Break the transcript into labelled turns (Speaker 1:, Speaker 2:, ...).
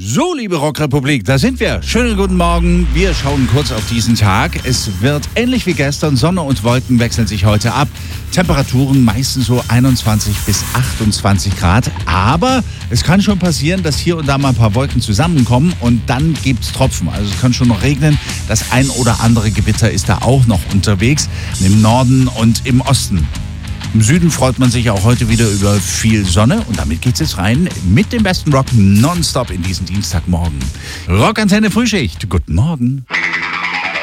Speaker 1: So, liebe Rockrepublik, da sind wir. Schönen guten Morgen. Wir schauen kurz auf diesen Tag. Es wird ähnlich wie gestern. Sonne und Wolken wechseln sich heute ab. Temperaturen meistens so 21 bis 28 Grad. Aber es kann schon passieren, dass hier und da mal ein paar Wolken zusammenkommen und dann gibt's Tropfen. Also es kann schon noch regnen. Das ein oder andere Gewitter ist da auch noch unterwegs. Im Norden und im Osten. Im Süden freut man sich auch heute wieder über viel Sonne und damit geht's jetzt rein mit dem besten Rock nonstop in diesen Dienstagmorgen. Rockantenne Frühschicht. Guten Morgen.